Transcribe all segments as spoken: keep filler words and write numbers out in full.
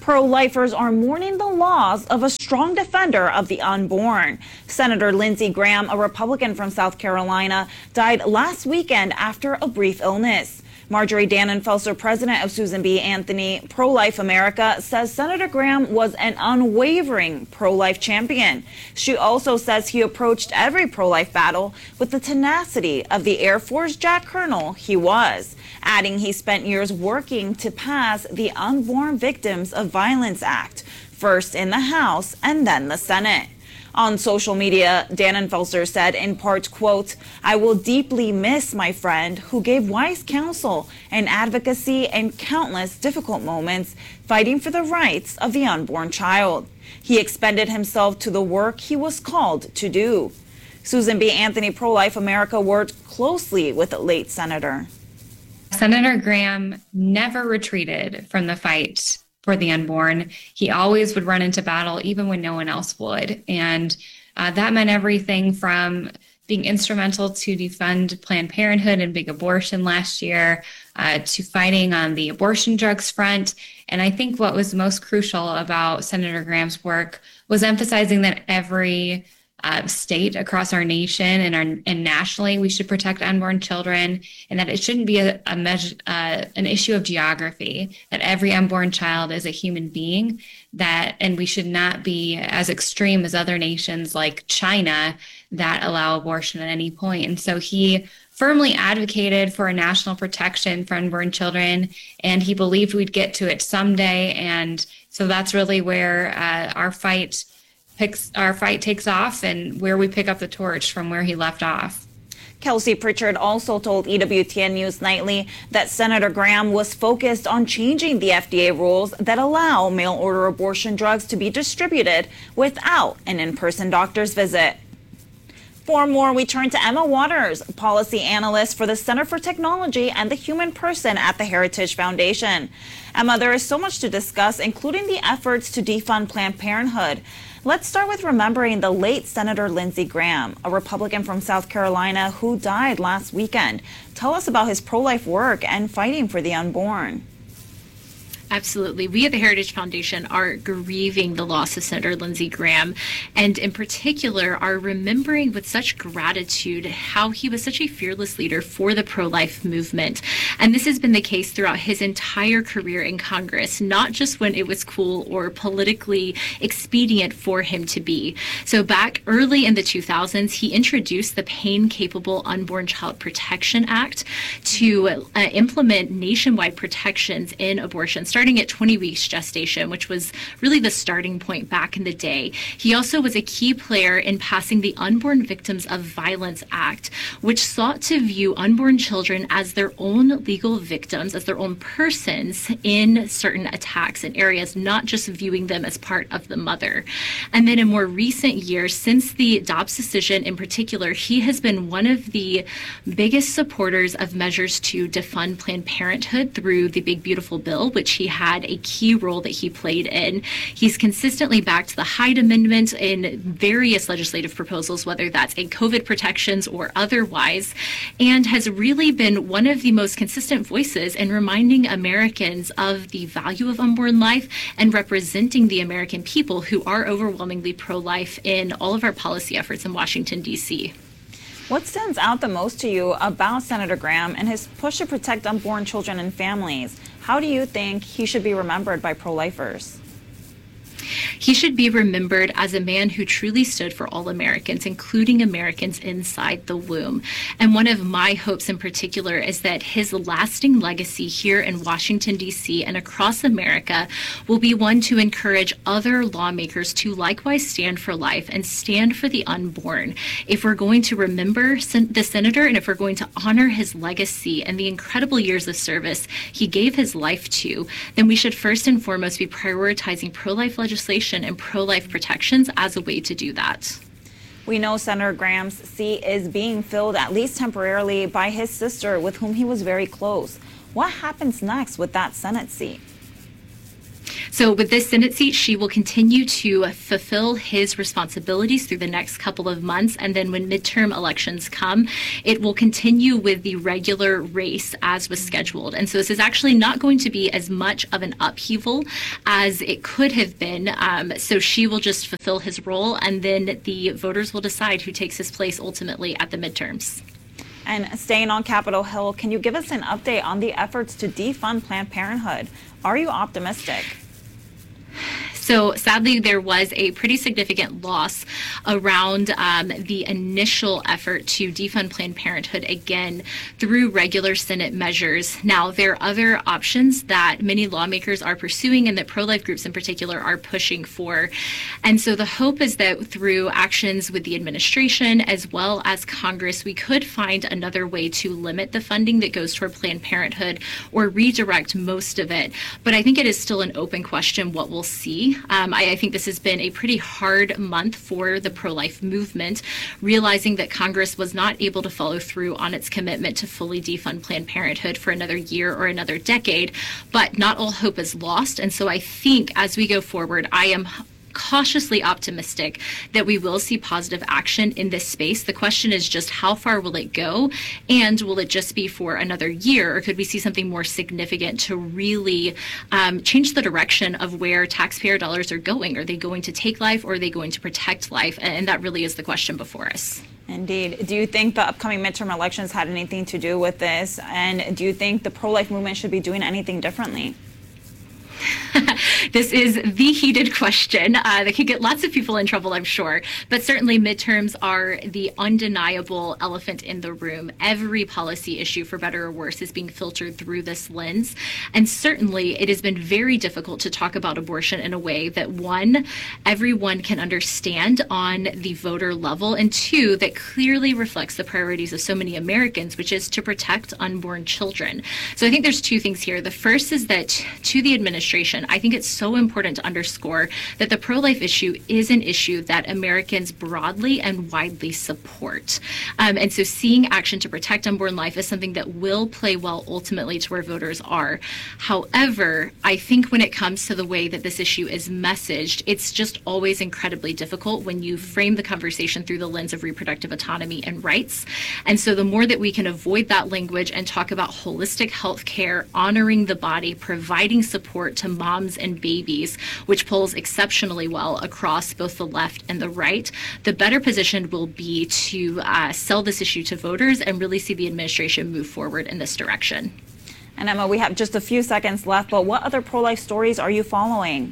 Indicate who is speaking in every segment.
Speaker 1: Pro-lifers are mourning the loss of a strong defender of the unborn. Senator Lindsey Graham, a Republican from South Carolina, died last weekend after a brief illness. Marjorie Dannenfelser, president of Susan B. Anthony Pro-Life America, says Senator Graham was an unwavering pro-life champion. She also says he approached every pro-life battle with the tenacity of the Air Force Jack Colonel he was, adding he spent years working to pass the Unborn Victims of Violence Act, first in the House and then the Senate. On social media, Dannenfelser said in part, quote, "I will deeply miss my friend who gave wise counsel and advocacy in countless difficult moments, fighting for the rights of the unborn child. He expended himself to the work he was called to do." Susan B. Anthony Pro-Life America worked closely with the late senator.
Speaker 2: Senator Graham never retreated from the fight for the unborn. He always would run into battle, even when no one else would. And uh, that meant everything from being instrumental to defund Planned Parenthood and big abortion last year, uh, to fighting on the abortion drugs front. And I think what was most crucial about Senator Graham's work was emphasizing that every Uh, state across our nation and, our, and nationally, we should protect unborn children, and that it shouldn't be a, a measure, uh, an issue of geography, that every unborn child is a human being, that, and we should not be as extreme as other nations like China that allow abortion at any point. And so he firmly advocated for a national protection for unborn children, and he believed we'd get to it someday. And so that's really where uh, our fight Picks, our fight takes off, and where we pick up the torch from where he left off.
Speaker 1: Kelsey Pritchard also told E W T N News Nightly that Senator Graham was focused on changing the F D A rules that allow mail-order abortion drugs to be distributed without an in-person doctor's visit. For more, we turn to Emma Waters, policy analyst for the Center for Technology and the Human Person at the Heritage Foundation. Emma, there is so much to discuss, including the efforts to defund Planned Parenthood. Let's start with remembering the late Senator Lindsey Graham, a Republican from South Carolina who died last weekend. Tell us about his pro-life work and fighting for the unborn.
Speaker 3: Absolutely. We at the Heritage Foundation are grieving the loss of Senator Lindsey Graham, and in particular are remembering with such gratitude how he was such a fearless leader for the pro-life movement. And this has been the case throughout his entire career in Congress, not just when it was cool or politically expedient for him to be. So back early in the two thousands, he introduced the Pain-Capable Unborn Child Protection Act to uh, implement nationwide protections in abortion, starting at twenty weeks gestation, which was really the starting point back in the day. He also was a key player in passing the Unborn Victims of Violence Act, which sought to view unborn children as their own legal victims, as their own persons in certain attacks and areas, not just viewing them as part of the mother. And then in more recent years, since the Dobbs decision in particular, he has been one of the biggest supporters of measures to defund Planned Parenthood through the Big Beautiful Bill, which he had a key role that he played in. He's consistently backed the Hyde Amendment in various legislative proposals, whether that's in COVID protections or otherwise, and has really been one of the most consistent voices in reminding Americans of the value of unborn life and representing the American people who are overwhelmingly pro-life in all of our policy efforts in Washington, D C
Speaker 1: What stands out the most to you about Senator Graham and his push to protect unborn children and families? How do you think he should be remembered by pro-lifers?
Speaker 3: He should be remembered as a man who truly stood for all Americans, including Americans inside the womb. And one of my hopes in particular is that his lasting legacy here in Washington, D C and across America will be one to encourage other lawmakers to likewise stand for life and stand for the unborn. If we're going to remember the senator and if we're going to honor his legacy and the incredible years of service he gave his life to, then we should first and foremost be prioritizing pro-life legislation and pro-life protections as a way to do that.
Speaker 1: We know Senator Graham's seat is being filled, at least temporarily, by his sister, with whom he was very close. What happens next with that Senate seat?
Speaker 3: So with this Senate seat, she will continue to fulfill his responsibilities through the next couple of months. And then when midterm elections come, it will continue with the regular race as was scheduled. And so this is actually not going to be as much of an upheaval as it could have been. Um, so she will just fulfill his role, and then the voters will decide who takes his place ultimately at the midterms.
Speaker 1: And staying on Capitol Hill, can you give us an update on the efforts to defund Planned Parenthood? Are you optimistic?
Speaker 3: So sadly, there was a pretty significant loss around um, the initial effort to defund Planned Parenthood again through regular Senate measures. Now, there are other options that many lawmakers are pursuing and that pro-life groups in particular are pushing for. And so the hope is that through actions with the administration as well as Congress, we could find another way to limit the funding that goes toward Planned Parenthood or redirect most of it. But I think it is still an open question what we'll see. Um, I, I think this has been a pretty hard month for the pro-life movement, realizing that Congress was not able to follow through on its commitment to fully defund Planned Parenthood for another year or another decade. But not all hope is lost. And so I think as we go forward, I am cautiously optimistic that we will see positive action in this space. The question is just how far will it go, and will it just be for another year, or could we see something more significant to really um, change the direction of where taxpayer dollars are going? Are they going to take life, or are they going to protect life? And that really is the question before us.
Speaker 1: Indeed. Do you think the upcoming midterm elections had anything to do with this? And do you think the pro-life movement should be doing anything differently?
Speaker 3: This is the heated question uh, that could get lots of people in trouble, I'm sure. But certainly midterms are the undeniable elephant in the room. Every policy issue, for better or worse, is being filtered through this lens. And certainly it has been very difficult to talk about abortion in a way that, one, everyone can understand on the voter level, and two, that clearly reflects the priorities of so many Americans, which is to protect unborn children. So I think there's two things here. The first is that to the administration, I think it's so important to underscore that the pro-life issue is an issue that Americans broadly and widely support. Um, and so seeing action to protect unborn life is something that will play well ultimately to where voters are. However, I think when it comes to the way that this issue is messaged, it's just always incredibly difficult when you frame the conversation through the lens of reproductive autonomy and rights. And so the more that we can avoid that language and talk about holistic health care, honoring the body, providing support to moms and babies, which polls exceptionally well across both the left and the right, the better positioned will be to uh, sell this issue to voters and really see the administration move forward in this direction.
Speaker 1: And Emma, we have just a few seconds left, but what other pro-life stories are you following?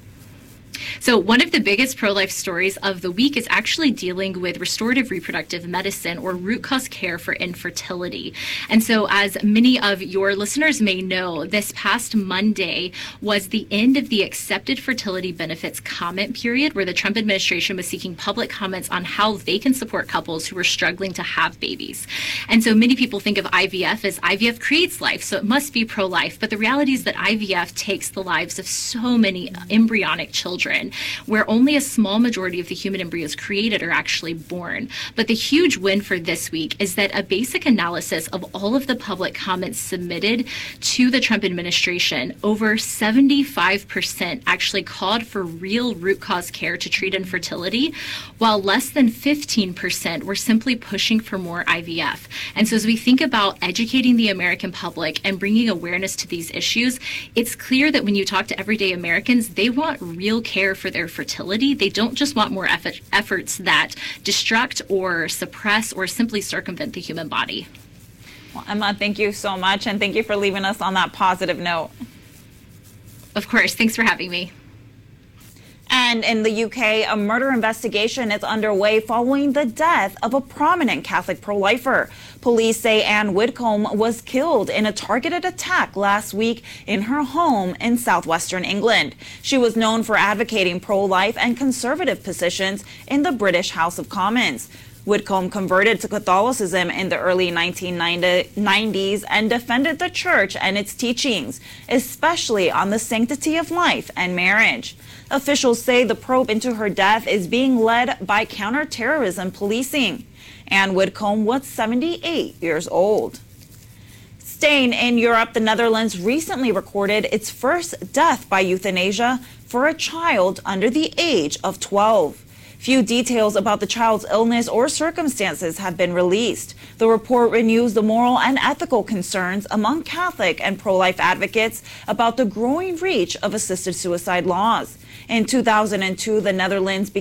Speaker 3: So one of the biggest pro-life stories of the week is actually dealing with restorative reproductive medicine, or root cause care for infertility. And so as many of your listeners may know, this past Monday was the end of the accepted fertility benefits comment period, where the Trump administration was seeking public comments on how they can support couples who are struggling to have babies. And so many people think of I V F as I V F creates life, so it must be pro-life. But the reality is that I V F takes the lives of so many embryonic children, where only a small majority of the human embryos created are actually born. But the huge win for this week is that a basic analysis of all of the public comments submitted to the Trump administration, over seventy-five percent actually called for real root cause care to treat infertility, while less than fifteen percent were simply pushing for more I V F. And so as we think about educating the American public and bringing awareness to these issues, it's clear that when you talk to everyday Americans, they want real care for their fertility. They don't just want more effort, efforts that distract or suppress or simply circumvent the human body.
Speaker 1: Well, Emma, thank you so much, and thank you for leaving us on that positive note.
Speaker 3: Of course. Thanks for having me.
Speaker 1: And in the U K, a murder investigation is underway following the death of a prominent Catholic pro-lifer. Police say Anne Whitcomb was killed in a targeted attack last week in her home in southwestern England. She was known for advocating pro-life and conservative positions in the British House of Commons. Whitcomb converted to Catholicism in the early nineteen nineties and defended the church and its teachings, especially on the sanctity of life and marriage. Officials say the probe into her death is being led by counterterrorism policing. Anne Whitcomb was seventy-eight years old. Staying in Europe, the Netherlands recently recorded its first death by euthanasia for a child under the age of twelve. Few details about the child's illness or circumstances have been released. The report renews the moral and ethical concerns among Catholic and pro-life advocates about the growing reach of assisted suicide laws. In two thousand two, the Netherlands